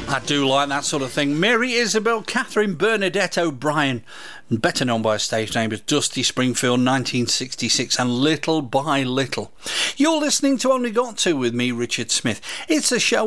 I do like that sort of thing. Mary Isabel Catherine Bernadette O'Brien, better known by her stage name as Dusty Springfield, 1966, and Little by Little. You're listening to Only Got To with me, Richard Smith. It's a show